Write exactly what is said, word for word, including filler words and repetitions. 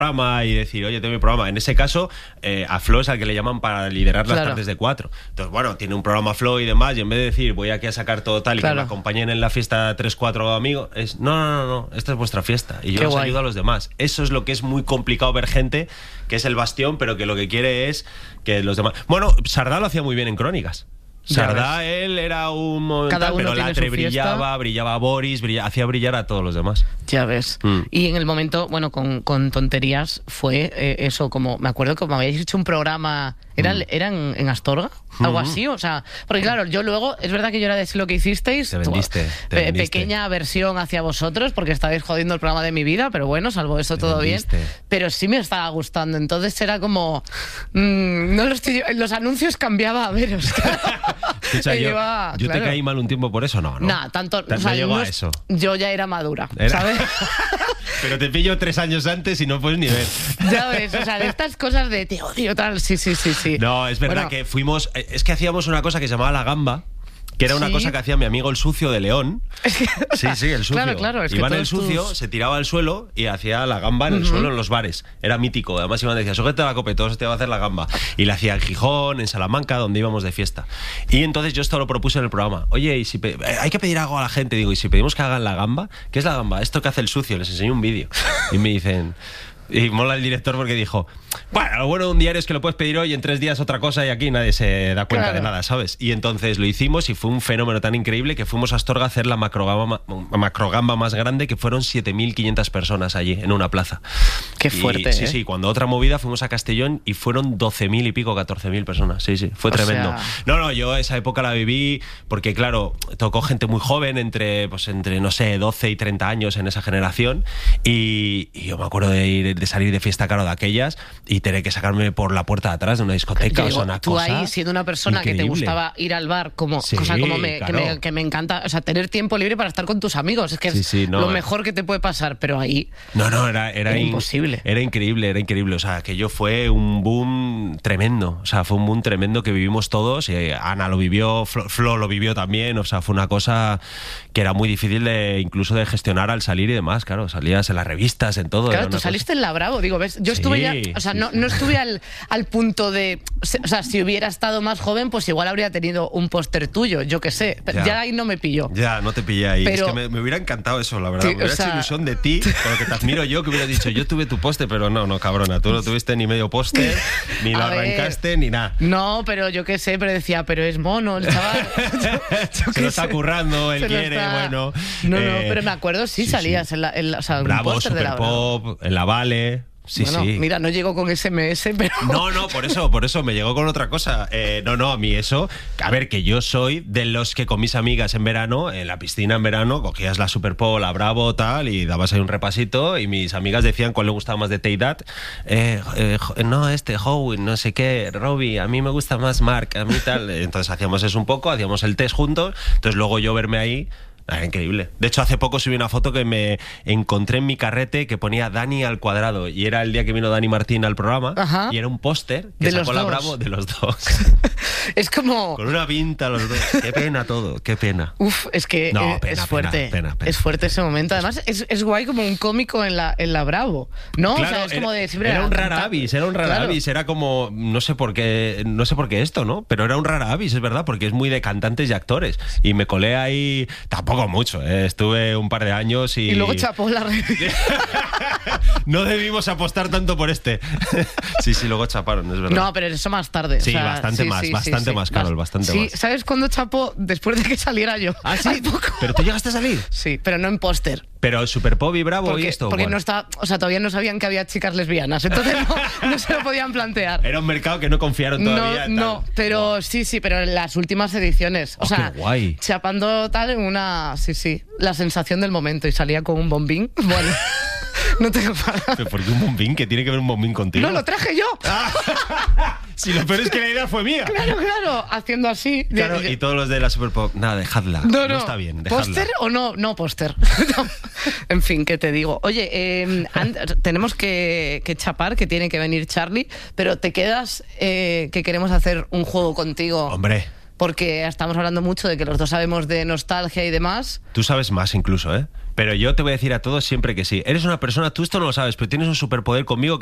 programa y decir, oye, tengo mi programa. En ese caso, eh, a Flo es al que le llaman para liderar las Claro. tardes de cuatro. Entonces, bueno, tiene un programa Flo y demás, y en vez de decir, voy aquí a sacar todo tal y Claro. que me acompañen en la fiesta tres, cuatro amigos, es, no, no, no, no, esta es vuestra fiesta y yo Qué os guay. ayudo a los demás. Eso es lo que es muy complicado ver gente que es el bastión, pero que lo que quiere es que los demás... Bueno, Sardá lo hacía muy bien en Crónicas. Ya Sardá, ves. él era un momento, Cada uno pero tiene Latre su fiesta. brillaba, brillaba Boris, brilla- hacía brillar a todos los demás. Ya ves. Mm. Y en el momento, bueno, con, con tonterías fue eh, eso, como, me acuerdo que me habíais hecho un programa, ¿era, Mm. ¿era en, en Astorga? Algo así, o sea, porque claro, yo luego, es verdad que yo era de lo que hicisteis, Te vendiste, te pe- vendiste. pequeña versión hacia vosotros, porque estabais jodiendo el programa de mi vida, pero bueno, salvo eso Te todo vendiste. bien, pero sí me estaba gustando, entonces era como, mm, no lo estoy, los anuncios cambiaba a veros. Escucha, Me yo, llevaba- yo claro. te caí mal un tiempo por eso, no, ¿no? Nah, tanto, Te- o sea, no llegó no a es- eso. yo ya era madura, Era- ¿sabes? Pero te pillo tres años antes y no puedes ni ver. Ya ves, o sea, de estas cosas de te odio tal, sí, sí, sí, sí. No, es verdad Bueno, que fuimos... eh, Es que hacíamos una cosa que se llamaba La Gamba, que era una Sí. cosa que hacía mi amigo el sucio de León. Sí, sí, el sucio. Claro, claro, es que Iban el todos sucio, tus- se tiraba al suelo y hacía la gamba en el suelo en los bares. Era mítico. Además iban a decir, sujeta la copa y todos te iban a hacer la gamba. Y la hacía en Gijón, en Salamanca, donde íbamos de fiesta. Y entonces yo esto lo propuse en el programa. Oye, y si pe- eh, hay que pedir algo a la gente. Digo, y si pedimos que hagan la gamba, ¿qué es la gamba? Esto que hace el sucio. Les enseño un vídeo. Y me dicen... Y mola el director porque dijo, bueno, lo bueno de un diario es que lo puedes pedir hoy, en tres días otra cosa y aquí nadie se da cuenta Claro. de nada, ¿sabes? Y entonces lo hicimos y fue un fenómeno tan increíble que fuimos a Astorga a hacer la macrogamba, ma- macrogamba más grande, que fueron siete mil quinientas personas allí, en una plaza. Qué Y- fuerte, Sí, ¿eh? sí, cuando otra movida fuimos a Castellón y fueron doce mil y pico, catorce mil personas. Sí, sí, fue O tremendo. sea- No, no, yo esa época la viví porque, claro, tocó gente muy joven, entre, pues, entre no sé, doce y treinta años en esa generación. Y, y yo me acuerdo de, ir, de salir de fiesta, claro, de aquellas y tener que sacarme por la puerta de atrás de una discoteca. Yo O sea, digo, una tú cosa ahí siendo una persona que te increíble. gustaba ir al bar como Sí, cosa como me, que, claro. me, que me encanta, o sea, tener tiempo libre para estar con tus amigos, es que Sí, es sí, no, lo eh. mejor que te puede pasar, pero ahí No, no, era, era Era in- imposible. Era increíble, era increíble. O sea, que yo fue un boom tremendo. O sea, fue un boom tremendo que vivimos todos. Y Ana lo vivió, Flo, Flo lo vivió también. O sea, fue una cosa que era muy difícil de incluso de gestionar al salir y demás. Claro, salías en las revistas, en todo. claro, era tú una saliste en la Bravo, digo, ves, yo estuve Sí, ya, o sea, sí, no, sí. no estuve al, al punto de, o sea, si hubiera estado más joven, pues igual habría tenido un póster tuyo, yo qué sé, Ya. ya ahí no me pilló. cosa- Ya, no te pillé ahí. Pero- es que me, me hubiera encantado eso, la verdad. Sí, me hubiera o sea- hecho ilusión de ti, con lo que te admiro yo, que hubiera dicho, yo tuve tu póster, pero no, no, cabrona. Tú no tuviste ni medio póster, ni lo A ver. arrancaste, ni nada. No, pero yo qué sé, pero decía, pero es mono el chaval. Yo Se qué lo está sé. currando, él Se lo quiere, está- bueno. No, no, eh, pero me acuerdo, sí, sí, salías sí. en la, en la- o sea, un Bravo, póster de la Super Bravo. Pop, en la Vale. Sí, Bueno, sí. mira, no llegó con S M S, pero... No, no, por eso, por eso me llegó con otra cosa. Eh, no, no, a mí eso. A ver, que yo soy de los que con mis amigas en verano, en la piscina en verano, cogías la Super Pop, la Bravo, tal, y dabas ahí un repasito. Y mis amigas decían cuál le gustaba más de Teidat. Eh, eh, no, este, Howie, no sé qué, Robbie, a mí me gusta más Mark, a mí tal. Entonces hacíamos eso un poco, hacíamos el test juntos. Entonces luego yo verme ahí. Era increíble. De hecho, hace poco subí una foto que me encontré en mi carrete que ponía Dani al cuadrado. Y era el día que vino Dani Martín al programa. Ajá. Y era un póster que De sacó los la dos. Bravo de los dos. Es como... Con una pinta los dos. Qué pena todo, qué pena. Uf, es que No, eh, pena, es fuerte. pena, pena, pena. Es fuerte ese momento. Además, es, es guay como un cómico en la, en la Bravo, ¿no? Claro, o sea, es como era, de siempre era un rara cantando. avis, era un rara Claro. avis, era como, no sé por qué, no sé por qué esto, ¿no? Pero era un rara avis, es verdad, porque es muy de cantantes y actores. Y me colé ahí, tampoco mucho, ¿eh? Estuve un par de años y... Y luego chapó la red. No debimos apostar tanto por este. Sí, sí, luego chaparon, es verdad. No, pero eso más tarde. Sí, o sea, bastante más, bastante más, Carol, bastante sí, más. ¿sabes cuándo chapó? Después de que saliera yo. ¿Ah, sí? Hace poco. ¿Pero tú llegaste a salir? Sí, pero no en póster. Pero Super Pop y Bravo y Porque, esto. porque bueno. no está, o sea, todavía no sabían que había chicas lesbianas, entonces no, no se lo podían plantear. Era un mercado que no confiaron todavía. No, no, tal. pero Buah. sí, sí, pero en las últimas ediciones. O Oh, sea, qué guay. chapando tal en una. Sí, sí. La sensación del momento y salía con un bombín. Bueno, no tengo palabras. ¿Pero por qué un bombín? ¿Qué tiene que ver un bombín contigo? No, lo traje yo. Si lo peor es que la idea fue mía. Claro, claro, haciendo así. De- Claro, de- y todos los de la Super Pop, nada, dejadla. No, no. está bien, dejadla. ¿Póster o no? No, póster. No. En fin, ¿qué te digo? Oye, eh, and- tenemos que, que chapar, que tiene que venir Charlie, pero te quedas eh, que queremos hacer un juego contigo. Hombre, Porque estamos hablando mucho de que los dos sabemos de nostalgia y demás. tú sabes más incluso, ¿eh? Pero yo te voy a decir a todos siempre que sí. Eres una persona, tú esto no lo sabes, pero tienes un superpoder conmigo